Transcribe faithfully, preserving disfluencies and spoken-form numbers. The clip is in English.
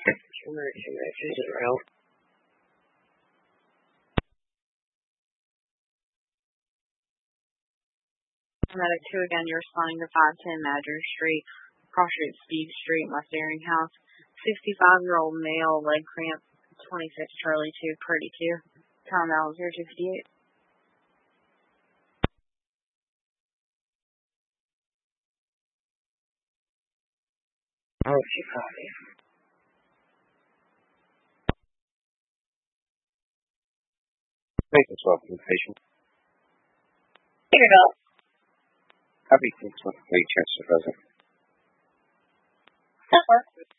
Emergency message around. Paramedic two again, you're responding to five ten Madras Street, crossing Steve Street, West House. sixty-five-year-old male, leg cramp, twenty-six Charlie two, Purdy two. Time out zero two fifty-eight. Oh, she caught it. Maintenance welcome, patient. Figure it out. Happy to twenty-three Chester present. That works.